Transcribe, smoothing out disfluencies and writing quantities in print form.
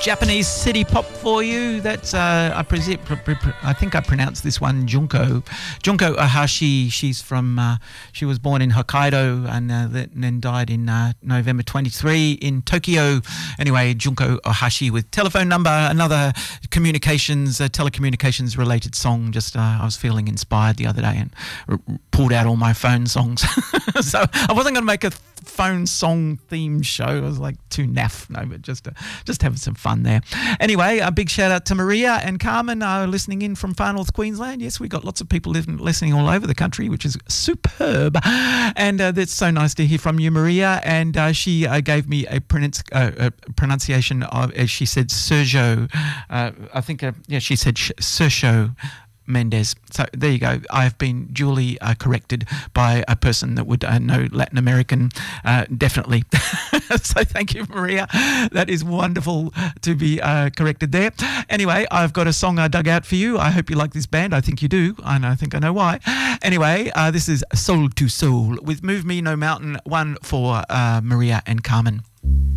Japanese city pop for you. That's I think I pronounced this one Junko Ohashi. She's from she was born in Hokkaido and then died in November 23 in Tokyo. Anyway, Junko Ohashi with Telephone Number, another telecommunications related song. Just I was feeling inspired the other day and pulled out all my phone songs. So I wasn't going to make a phone song theme show. I was like too naff. No, but just having some fun there. Anyway, a big shout out to Maria and Carmen listening in from far north Queensland. Yes, we got lots of people listening all over the country, which is superb. And that's so nice to hear from you, Maria. And she gave me a pronunciation of, as she said, Sergio. I think, she said Sergio Mendes. So there you go. I've been duly corrected by a person that would know Latin American, definitely. So thank you, Maria. That is wonderful to be corrected there. Anyway, I've got a song I dug out for you. I hope you like this band. I think you do, and I think I know why. Anyway, this is Soul to Soul with Move Me No Mountain, one for Maria and Carmen.